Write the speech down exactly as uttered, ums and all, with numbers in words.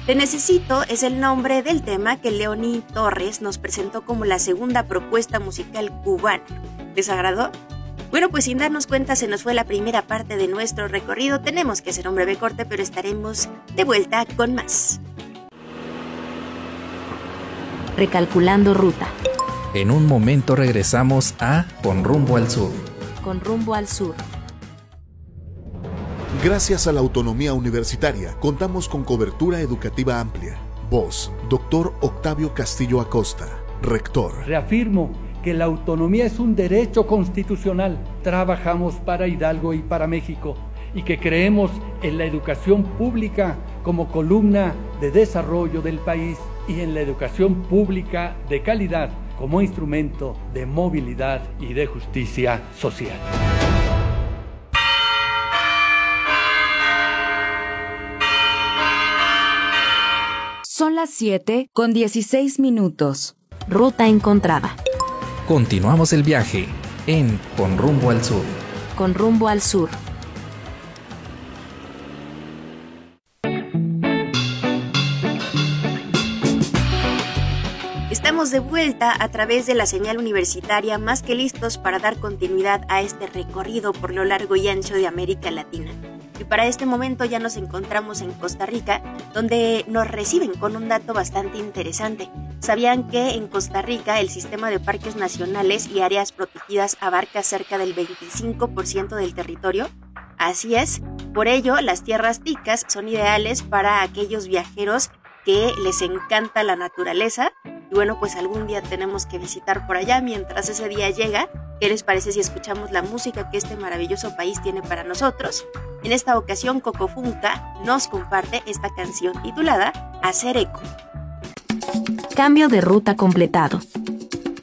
Te Necesito es el nombre del tema que Leonie Torres nos presentó como la segunda propuesta musical cubana. ¿Les agradó? Bueno, pues sin darnos cuenta se nos fue la primera parte de nuestro recorrido. Tenemos que hacer un breve corte, pero estaremos de vuelta con más. Recalculando ruta. En un momento regresamos a Con Rumbo al Sur. Con Rumbo al Sur. Gracias a la autonomía universitaria, contamos con cobertura educativa amplia. Voz, doctor Octavio Castillo Acosta, rector. Reafirmo que la autonomía es un derecho constitucional. Trabajamos para Hidalgo y para México, y que creemos en la educación pública como columna de desarrollo del país y en la educación pública de calidad como instrumento de movilidad y de justicia social. Son las siete con dieciséis minutos. Ruta encontrada. Continuamos el viaje en Con Rumbo al Sur. Con Rumbo al Sur. Estamos de vuelta a través de la señal universitaria, más que listos para dar continuidad a este recorrido por lo largo y ancho de América Latina. Y para este momento ya nos encontramos en Costa Rica, donde nos reciben con un dato bastante interesante. ¿Sabían que en Costa Rica el sistema de parques nacionales y áreas protegidas abarca cerca del veinticinco por ciento del territorio? Así es, por ello las tierras ticas son ideales para aquellos viajeros que les encanta la naturaleza. Y bueno, pues algún día tenemos que visitar por allá. Mientras ese día llega, ¿qué les parece si escuchamos la música que este maravilloso país tiene para nosotros? En esta ocasión, Coco Funca nos comparte esta canción titulada Hacer Eco. Cambio de ruta completado.